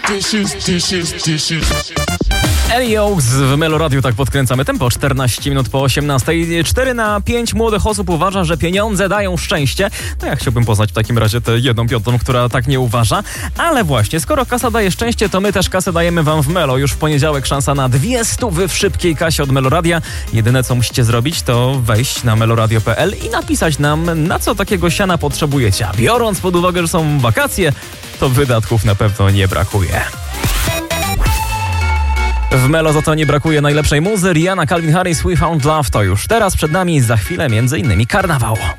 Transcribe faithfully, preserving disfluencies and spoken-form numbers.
dishes, dishes, dishes. Ellie Oaks w Melo Radio, tak podkręcamy tempo. czternaście minut po osiemnastej. cztery na pięć młodych osób uważa, że pieniądze dają szczęście. To ja chciałbym poznać w takim razie tę jedną piątą, która tak nie uważa. Ale właśnie, skoro kasa daje szczęście, to my też kasę dajemy wam w Melo. Już w poniedziałek szansa na dwie stówy w szybkiej kasie od Melo Radia. Jedyne co musicie zrobić, to wejść na meloradio kropka p l i napisać nam, na co takiego siana potrzebujecie. A biorąc pod uwagę, że są wakacje, to wydatków na pewno nie brakuje. W Melo za to nie brakuje najlepszej muzy. Rihanna, Calvin Harris, We Found Love to już teraz przed nami, za chwilę między innymi karnawał.